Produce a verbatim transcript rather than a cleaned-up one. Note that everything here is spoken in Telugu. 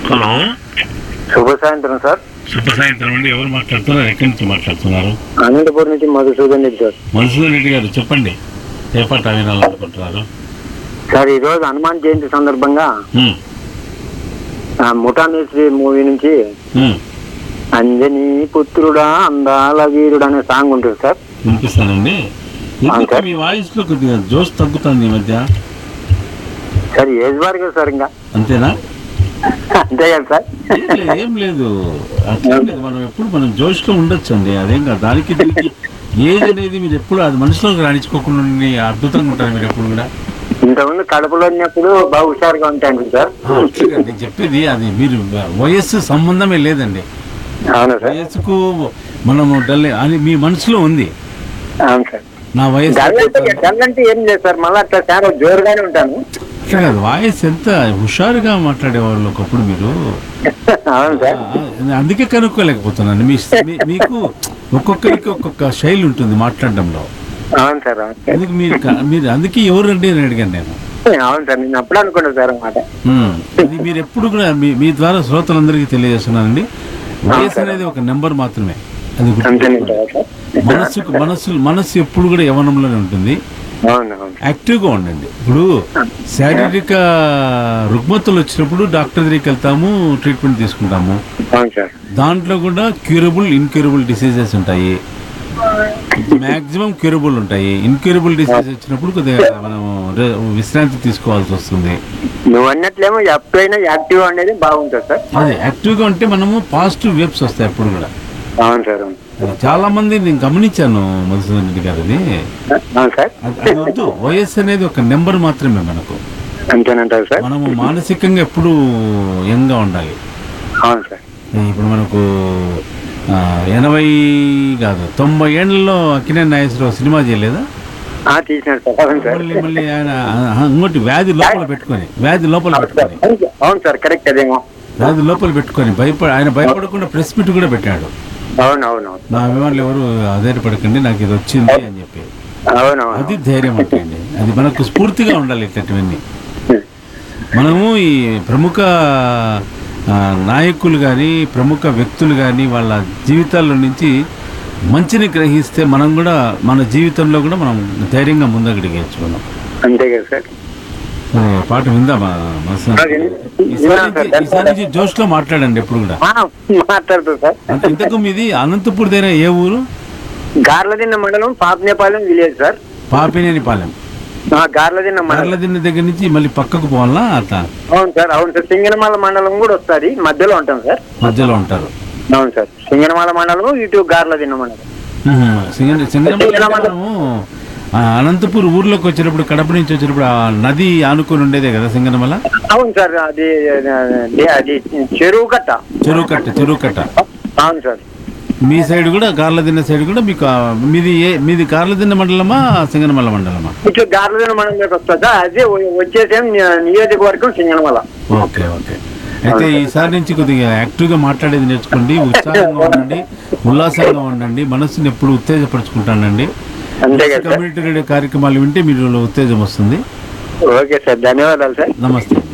హలో, శుభ సాయంత్రం సార్. శుభ సాయంత్రం అండి. ఎవరు మాట్లాడుతున్నారు? ఎక్కడి నుంచి మాట్లాడుతున్నారు? అనంతపురం నుంచి మధుసూదన్ రెడ్డి సార్. మధుసూదన్ రెడ్డి గారు చెప్పండి, ఏ పాట వినాలనుకుంటున్నారు? సార్ ఈ రోజు హనుమాన్ జయంతి సందర్భంగా ఉమ్, ఆ ముఠా మేస్త్రి మూవీ నుంచి ఉమ్, అంజనీ పుత్రుడా అందాల వీరుడు అనే సాంగ్ ఉంటుంది సార్. వినిపిస్తానండి. ఎందుకు సార్. మీ వాయిస్ లో కొద్దిగా జోష్ తగ్గుతుంది ఈ మధ్య? సార్ ఏజ్ బార్ కదా సార్, ఇంకా అంతేనా? అంతే కదా సార్. ఏం లేదు, ఏం లేదు, అట్లా లేదు. మనం ఎప్పుడు మనం జోష్ లో ఉండొచ్చు అండి. అదేం కాదు. దానికి దీనికి ఏజ్ అనేది మీరు ఎప్పుడు అది మనసులోకి రాణించుకోకుండా ఉండి అద్భుతంగా ఉంటారు మీరు ఎప్పుడు కూడా. ఇంతకుముందు కడుపులో ఉన్నప్పుడు బాగా హుషారుగా ఉంటాను సార్. ఆ, అంతేగా నేను చెప్పేది. అది మీరు వయస్సు సంబంధమే లేదండి. అవునా సార్? వయస్సుకు మనము డల్ అని మీ మనసులో ఉంది. అవును సార్. నా వయసు డల్ అంటే డల్ అంటే ఏం లేదు సార్, మళ్ళీ అట్లా చాలా జోరుగానే ఉంటాను. అట్లా కాదు, వాయిస్ ఎంత హుషారుగా మాట్లాడేవాళ్ళు ఒకప్పుడు మీరు. అవును సార్. ఆ, అందుకే కనుక్కోలేకపోతున్నాను. మీ మీ- మీకు ఒక్కొక్కరికి ఒక్కొక్క శైలి ఉంటుంది మాట్లాడడంలో. అవును సార్. అవును సార్. అందుకు మీరు క- మీరు అందుకే ఎవరండి అని అడిగాను నేను. అవును సార్, నేను అప్పుడు అనుకున్నా సార్ అన్నమాట. ఉమ్, అది మీరు ఎప్పుడు కూడా మీ మీ ద్వారా శ్రోతలందరికీ తెలియజేస్తున్నానండి. వయసు అనేది ఒక నెంబర్ మాత్రమే. అది గుర్తుపెట్టుకోండి. అంతేనంటారా సార్? మనస్సుకు మనస్సు మనస్సు ఎప్పుడు కూడా యవ్వనంలోనే ఉంటుంది. అవును అవును. యాక్టివ్గా ఉండండి. ఇప్పుడు శారీరక రుగ్మతలు వచ్చినప్పుడు డాక్టర్ దగ్గరికి వెళ్తాము, ట్రీట్మెంట్ తీసుకుంటాము. అవును సార్. దాంట్లో కూడా క్యూరబుల్ ఇన్క్యూరబుల్ డిసీజెస్ ఉంటాయి. మ్యాక్సిమం క్యూరబుల్ ఉంటాయి. ఇన్క్యూరబుల్ డిసీజెస్ వచ్చినప్పుడు కొద్దిగా మనం రే- విశ్రాంతి తీసుకోవాల్సి వస్తుంది. నువ్వు అన్నట్లేమో ఎప్పుడైనా యాక్టివ్ అనేది బాగుంటుంది సార్. అదే యాక్టివ్గా ఉంటే మనము పాజిటివ్ వేవ్స్ వస్తాయి అప్పుడు కూడా. అవును సార్. అవును. అది చాలా మంది నేను గమనించాను మధుసూదన్ రెడ్డి గారు. అది అవును సార్. అది- అది వద్దు. వయస్సు అనేది ఒక నెంబర్ మాత్రమే మనకు. అంతేనంటారు సార్. మనము మానసికంగా ఎప్పుడు యంగ్గా ఉండాలి. అవును సార్. ఇప్పుడు మనకు ఆ, ఎనభై కాదు తొంభై ఏళ్ళలో అక్కినేని నాగేశ్వరరావు సినిమా చేయలేదా? ఆ, తీసినాడు సార్. అవును సార్. మళ్ళీ మళ్ళీ ఆయన ఆ, ఇంకోటి వ్యాధి లోపల పెట్టుకొని వ్యాధి లోపల పెట్టుకొని అవును సార్, కరెక్ట్ అదేమో. వ్యాధి లోపల పెట్టుకొని భయపడ ఆయన భయపడకుండా ప్రెస్ మీట్ కూడా పెట్టాడు. అవును అవును అవును. నా అభిమానులు ఎవరు అధైర్యపడకండి, నాకు ఇది వచ్చింది అని చెప్పి. అవును అది అవును. ధైర్యం అంటే అండి. అది మనకు స్ఫూర్తిగా ఉండాలి ఇట్లాంటివన్నీ. మనము ఈ ప్రముఖ ఆ, నాయకులు కానీ ప్రముఖ వ్యక్తులు కానీ వాళ్ళ జీవితాల్లో నుంచి మంచిని గ్రహిస్తే మనం కూడా మన జీవితంలో కూడా మనం ధైర్యంగా ముందడుగేయచ్చు మనం. అంతే కదా సార్. సరే, పాట విందామా మధుసూదన్? ఈసారి నుంచి ఈసారి నుంచి జోష్లో మాట్లాడండి ఎప్పుడు కూడా. ఆ, మాట్లాడుతుంది సార్. అంటే ఇంతకు మీది అనంతపూర్ దగ్గర ఏ ఊరు? గార్లదిన్న మండలం పాపనేపాలెం విలేజ్ సార్. పాపినేనిపాలెం. ఆ, గార్లదిన్న మండలం. గార్లదిన్న దగ్గర నుంచి మళ్ళీ పక్కకు పోవాలా అట్లా? అవును సార్. అవును సార్. సింగనమాల మండలం కూడా వస్తుంది, మధ్యలో ఉంటాం సార్. మధ్యలో ఉంటారు. అవును సార్. సింగనమాల మండలం, ఇటు గార్లదిన్న మండలం. ఉహు. సింగ- సింగనమల మనము ఆ, అనంతపూర్ ఊర్లోకి వచ్చినప్పుడు కడప నుంచి వచ్చినప్పుడు ఆ నది ఆనుకొని ఉండేదే కదా సింగనమల? అవును సార్. అది అది అది చెరువు కట్ట. చెరువు కట్ట చెరువు కట్ట. అవును సార్. మీ సైడ్ కూడా గార్లదిన్న సైడ్ కూడా మీకు ఆ, మీది ఏ మీది గార్లదిన్న మండలమా సింగనమల మండలమా? ఇటు గార్లదిన్న మండలంలోకి వస్తుందా? అదే వచ్చేసేం నియోజకవర్గం సింగనమల. Okay okay. అయితే ఈసారి నుంచి కొద్దిగా యాక్టివ్గా మాట్లాడేది నేర్చుకోండి, ఉత్సాహంగా ఉండండి, ఉల్లాసంగా ఉండండి, మనసుని ఎప్పుడు ఉత్తేజపరుచుకుంటానండి. అంతే కదా సార్. కమ్యూనిటీ రేడియో కార్యక్రమాలు వింటే మీరు ఉత్తేజం వస్తుంది. ఓకే సార్, ధన్యవాదాలు సార్. నమస్తే.